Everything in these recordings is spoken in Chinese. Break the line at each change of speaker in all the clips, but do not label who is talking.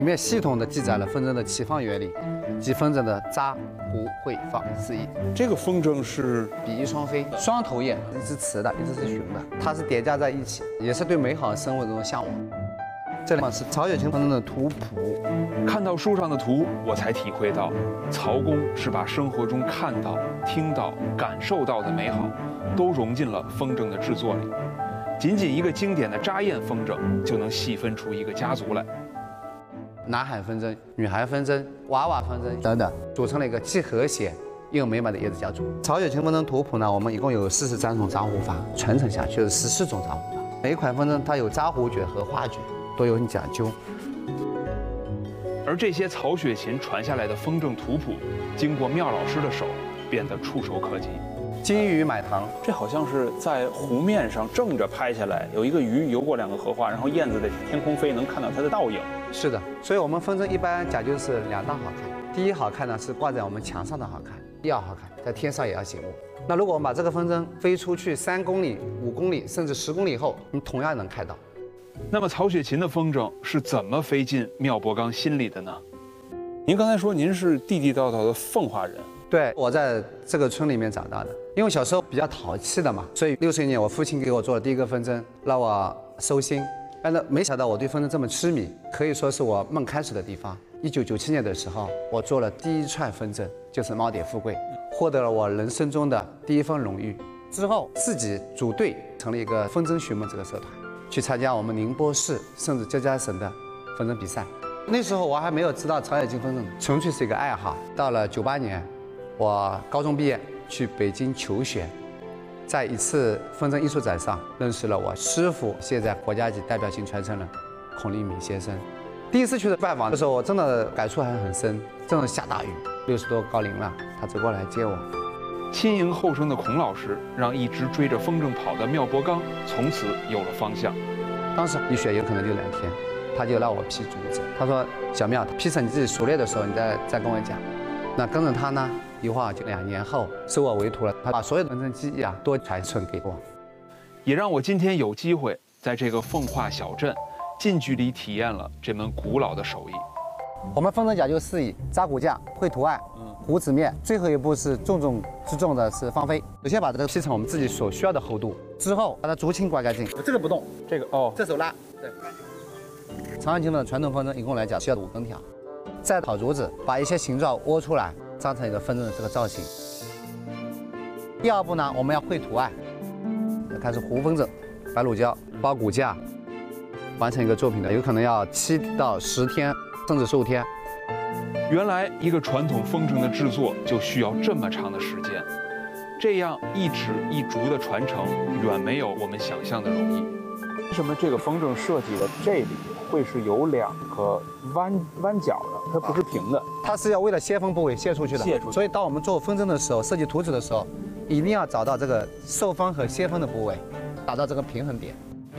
里面系统的记载了风筝的起放原理及风筝的扎、胡、会、放4艺。
这个风筝是
比翼双飞，双头雁，一只雌的，一只是雄的，它是叠加在一起，也是对美好生活的这种向往。这里是曹雪芹风筝的图谱。
看到书上的图，我才体会到，曹公是把生活中看到、听到、感受到的美好，都融进了风筝的制作里。仅仅一个经典的扎雁风筝，就能细分出一个家族来。
男孩风筝、女孩风筝、娃娃风筝等等，组成了一个既和谐又美满的叶子家族。曹雪芹风筝图谱呢，我们一共有43种扎胡法，传承下去是14种扎胡法。每一款风筝它有扎胡诀和画诀，都有很讲究。
而这些曹雪芹传下来的风筝图谱，经过妙老师的手，变得触手可及。
金鱼买糖，
这好像是在湖面上正着拍下来，有一个鱼游过2个荷花，然后燕子在天空飞，能看到它的倒影。
是的，所以我们风筝一般讲究是2大好看。第一好看呢是挂在我们墙上的好看，第二好看在天上也要醒目。那如果我们把这个风筝飞出去3公里、5公里甚至10公里后，你同样能看到。
那么曹雪芹的风筝是怎么飞进妙伯刚心里的呢？
您刚才说您是地地道道的奉化人。
对，我在这个村里面长大的，因为小时候比较淘气的嘛，所以60年我父亲给我做了第一个风筝，让我收心。但是没想到我对风筝这么痴迷，可以说是我梦开始的地方。1997年的时候，我做了第一串风筝，就是猫蝶富贵，获得了我人生中的第一份荣誉。之后自己组队成立一个风筝寻梦这个社团，去参加我们宁波市甚至浙江省的风筝比赛。那时候我还没有知道曹雪芹风筝纯粹是一个爱好。到了98年，我高中毕业去北京求学，在一次风筝艺术展上认识了我师傅，现在国家级代表性传承人孔令敏先生。第一次去的拜访的时候，我真的感触还很深，真的下大雨，60多高龄了，他走过来接我。
亲迎后生的孔老师，让一直追着风筝跑的妙伯刚从此有了方向。
当时一学有可能就2天，他就让我劈竹子，他说：“小妙，劈成你自己熟练的时候，你再跟我讲。”那跟着他呢，一晃就2年后收我为徒了。他把所有的风筝技艺啊都传承给我，
也让我今天有机会在这个奉化小镇近距离体验了这门古老的手艺。
我们风筝讲究4艺：扎骨架、绘图案、糊纸面，最后一步是重中之重的是放飞。首先把这个劈成我们自己所需要的厚度，之后把它竹青刮干净。这个不动，
这个哦，
这手拉。对。曹雪芹的传统风筝一共来讲需要5根条，再烤竹子，把一些形状窝出来，扎成一个风筝的这个造型。第二步呢，我们要绘图案，开始糊风筝，白乳胶包骨架，完成一个作品的，有可能要7到10天，甚至15天。
原来一个传统风筝的制作就需要这么长的时间，这样一指一竹的传承远没有我们想象的容易。
为什么这个风筝设计的这里会是有2个弯角的，它不是平的？
它是要为了切分部位切出去的。
切出去。
所以当我们做风筝的时候，设计图纸的时候，一定要找到这个受风和切分的部位，达到这个平衡点。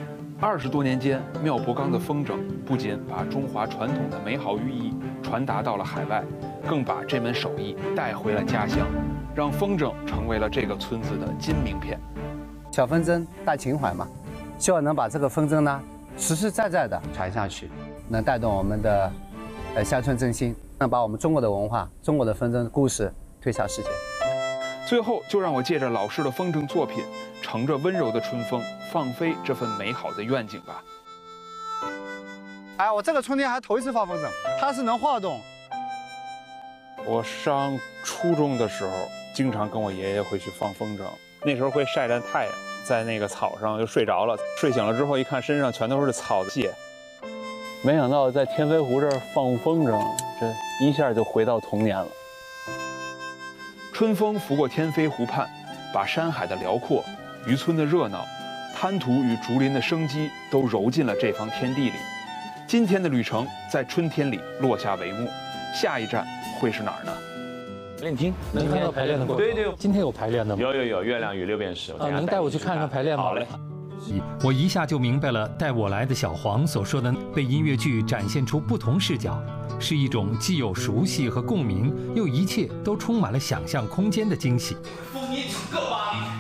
20多年间，妙伯刚的风筝不仅把中华传统的美好寓意传达到了海外，更把这门手艺带回了家乡，让风筝成为了这个村子的金名片。
小风筝大情怀嘛，希望能把这个风筝呢实实在在的传下去，能带动我们的乡村振兴，能把我们中国的文化、中国的风筝故事推向世界。
最后，就让我借着老师的风筝作品，乘着温柔的春风，放飞这份美好的愿景吧。
哎，我这个春天还头一次放风筝，它是能晃动。
我上初中的时候，经常跟我爷爷会去放风筝，那时候会晒着太阳，在那个草上就睡着了，睡醒了之后一看身上全都是草屑。没想到在天飞湖这儿放风筝，这一下就回到童年了。
春风拂过天飞湖畔，把山海的辽阔、渔村的热闹、滩涂与竹林的生机都揉进了这方天地里。今天的旅程在春天里落下帷幕，下一站会是哪儿呢？
练厅
能看到排练的过程？
对对，
今天有排练的吗？
有，月亮与六便士。
能带我去看看排练吗？
好嘞。
我一下就明白了带我来的小黄所说的，被音乐剧展现出不同视角，是一种既有熟悉和共鸣，又一切都充满了想象空间的惊喜。
风一整个